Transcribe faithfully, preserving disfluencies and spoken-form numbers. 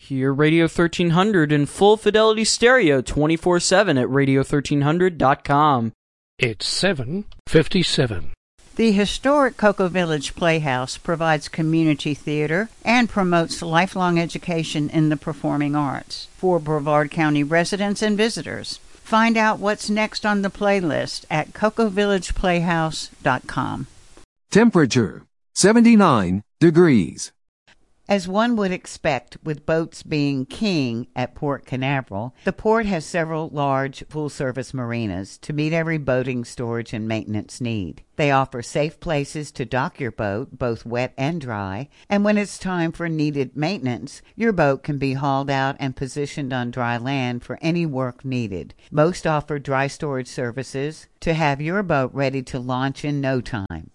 Hear Radio thirteen hundred in full fidelity stereo twenty-four seven at radio thirteen hundred dot com. It's seven fifty-seven. The historic Cocoa Village Playhouse provides community theater and promotes lifelong education in the performing arts for Brevard County residents and visitors. Find out what's next on the playlist at cocoa village playhouse dot com. Temperature seventy-nine degrees. As one would expect, with boats being king at Port Canaveral, the port has several large full-service marinas to meet every boating, storage, and maintenance need. They offer safe places to dock your boat, both wet and dry, and when it's time for needed maintenance, your boat can be hauled out and positioned on dry land for any work needed. Most offer dry storage services to have your boat ready to launch in no time.